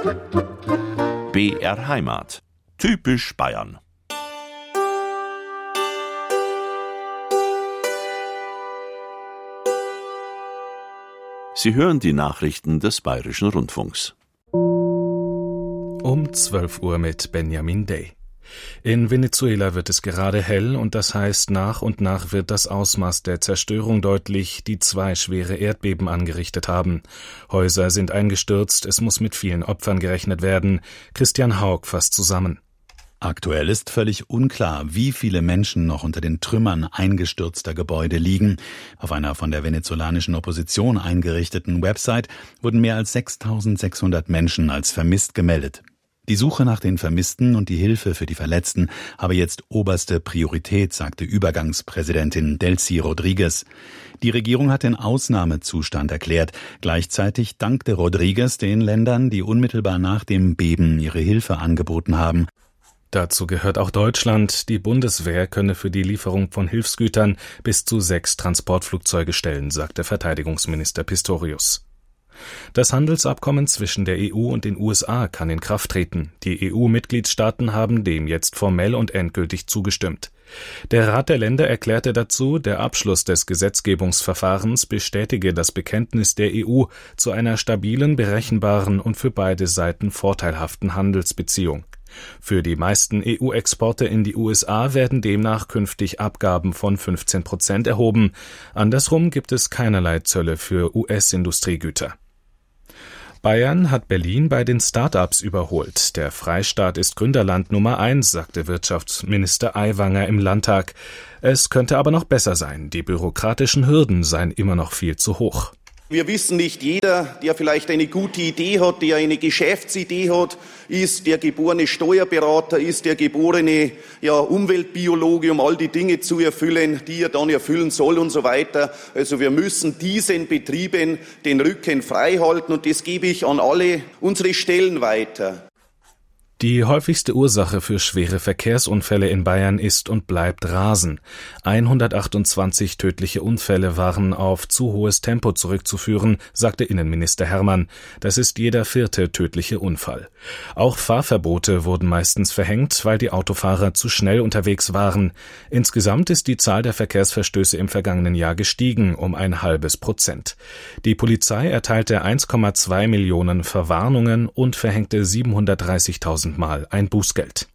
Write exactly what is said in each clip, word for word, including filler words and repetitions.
B R Heimat. Typisch Bayern. Sie hören die Nachrichten des Bayerischen Rundfunks. Um zwölf Uhr mit Benjamin Day. In Venezuela wird es gerade hell und das heißt, nach und nach wird das Ausmaß der Zerstörung deutlich, die zwei schwere Erdbeben angerichtet haben. Häuser sind eingestürzt, es muss mit vielen Opfern gerechnet werden. Christian Haug fasst zusammen. Aktuell ist völlig unklar, wie viele Menschen noch unter den Trümmern eingestürzter Gebäude liegen. Auf einer von der venezolanischen Opposition eingerichteten Website wurden mehr als sechstausendsechshundert Menschen als vermisst gemeldet. Die Suche nach den Vermissten und die Hilfe für die Verletzten habe jetzt oberste Priorität, sagte Übergangspräsidentin Delcy Rodriguez. Die Regierung hat den Ausnahmezustand erklärt. Gleichzeitig dankte Rodriguez den Ländern, die unmittelbar nach dem Beben ihre Hilfe angeboten haben. Dazu gehört auch Deutschland. Die Bundeswehr könne für die Lieferung von Hilfsgütern bis zu sechs Transportflugzeuge stellen, sagte Verteidigungsminister Pistorius. Das Handelsabkommen zwischen der E U und den U S A kann in Kraft treten. Die E U-Mitgliedstaaten haben dem jetzt formell und endgültig zugestimmt. Der Rat der Länder erklärte dazu, der Abschluss des Gesetzgebungsverfahrens bestätige das Bekenntnis der E U zu einer stabilen, berechenbaren und für beide Seiten vorteilhaften Handelsbeziehung. Für die meisten E U-Exporte in die U S A werden demnach künftig Abgaben von fünfzehn Prozent erhoben. Andersrum gibt es keinerlei Zölle für U S-Industriegüter. Bayern hat Berlin bei den Start-ups überholt. Der Freistaat ist Gründerland Nummer eins, sagte Wirtschaftsminister Aiwanger im Landtag. Es könnte aber noch besser sein. Die bürokratischen Hürden seien immer noch viel zu hoch. Wir wissen, nicht jeder, der vielleicht eine gute Idee hat, der eine Geschäftsidee hat, ist der geborene Steuerberater, ist der geborene ja, Umweltbiologe, um all die Dinge zu erfüllen, die er dann erfüllen soll und so weiter. Also wir müssen diesen Betrieben den Rücken frei halten und das gebe ich an alle unsere Stellen weiter. Die häufigste Ursache für schwere Verkehrsunfälle in Bayern ist und bleibt Rasen. hundertachtundzwanzig tödliche Unfälle waren auf zu hohes Tempo zurückzuführen, sagte Innenminister Hermann. Das ist jeder vierte tödliche Unfall. Auch Fahrverbote wurden meistens verhängt, weil die Autofahrer zu schnell unterwegs waren. Insgesamt ist die Zahl der Verkehrsverstöße im vergangenen Jahr gestiegen um ein halbes Prozent. Die Polizei erteilte eins Komma zwei Millionen Verwarnungen und verhängte siebenhundertdreißigtausend Mal ein Bußgeld.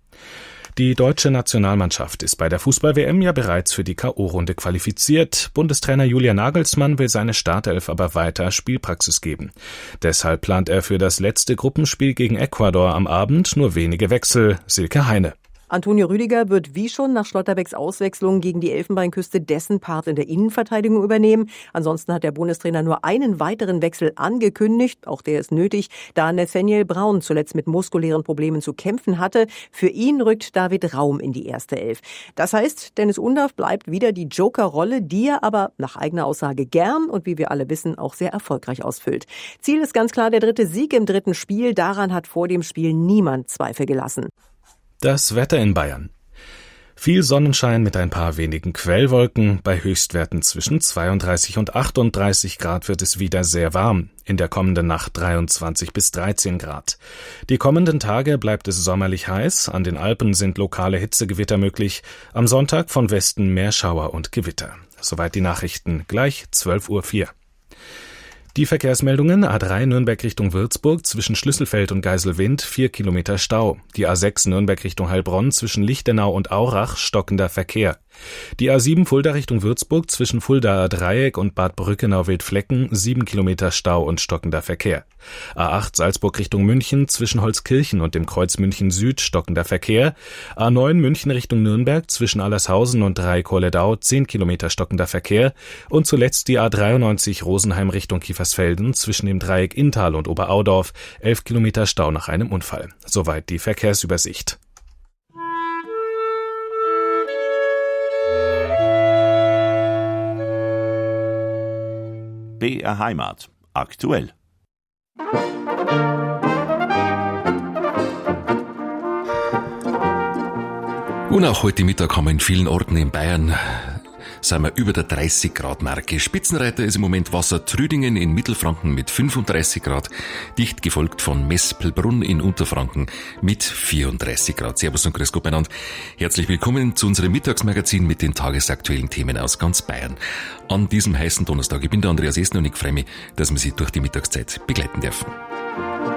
Die deutsche Nationalmannschaft ist bei der Fußball-W M ja bereits für die K O-Runde qualifiziert. Bundestrainer Julian Nagelsmann will seine Startelf aber weiter Spielpraxis geben. Deshalb plant er für das letzte Gruppenspiel gegen Ecuador am Abend nur wenige Wechsel. Silke Heine. Antonio Rüdiger wird wie schon nach Schlotterbecks Auswechslung gegen die Elfenbeinküste dessen Part in der Innenverteidigung übernehmen. Ansonsten hat der Bundestrainer nur einen weiteren Wechsel angekündigt. Auch der ist nötig, da Nathaniel Braun zuletzt mit muskulären Problemen zu kämpfen hatte. Für ihn rückt David Raum in die erste Elf. Das heißt, Dennis Undaff bleibt wieder die Joker-Rolle, die er aber nach eigener Aussage gern und wie wir alle wissen auch sehr erfolgreich ausfüllt. Ziel ist ganz klar der dritte Sieg im dritten Spiel. Daran hat vor dem Spiel niemand Zweifel gelassen. Das Wetter in Bayern. Viel Sonnenschein mit ein paar wenigen Quellwolken. Bei Höchstwerten zwischen zweiunddreißig und achtunddreißig Grad wird es wieder sehr warm. In der kommenden Nacht dreiundzwanzig bis dreizehn Grad. Die kommenden Tage bleibt es sommerlich heiß. An den Alpen sind lokale Hitzegewitter möglich. Am Sonntag von Westen mehr Schauer und Gewitter. Soweit die Nachrichten. Gleich zwölf Uhr vier. Die Verkehrsmeldungen: A drei Nürnberg Richtung Würzburg zwischen Schlüsselfeld und Geiselwind vier Kilometer Stau. Die A sechs Nürnberg Richtung Heilbronn zwischen Lichtenau und Aurach stockender Verkehr. Die A sieben Fulda Richtung Würzburg zwischen Fuldaer Dreieck und Bad Brückenau-Wildflecken sieben Kilometer Stau und stockender Verkehr. A acht Salzburg Richtung München zwischen Holzkirchen und dem Kreuz München Süd stockender Verkehr. A neun München Richtung Nürnberg zwischen Allershausen und Dreieck-Holledau zehn Kilometer stockender Verkehr. Und zuletzt die A dreiundneunzig Rosenheim Richtung Kiefersfelden zwischen dem Dreieck Inntal und Oberaudorf elf Kilometer Stau nach einem Unfall. Soweit die Verkehrsübersicht. B R Heimat. Aktuell. Und auch heute Mittag haben wir in vielen Orten in Bayern sind wir über der dreißig Grad Marke. Spitzenreiter ist im Moment Wassertrüdingen in Mittelfranken mit fünfunddreißig Grad, dicht gefolgt von Mespelbrunn in Unterfranken mit vierunddreißig Grad. Servus und grüß Gott miteinander. Herzlich willkommen zu unserem Mittagsmagazin mit den tagesaktuellen Themen aus ganz Bayern. An diesem heißen Donnerstag. Ich bin der Andreas Esner und ich freue mich, dass wir Sie durch die Mittagszeit begleiten dürfen.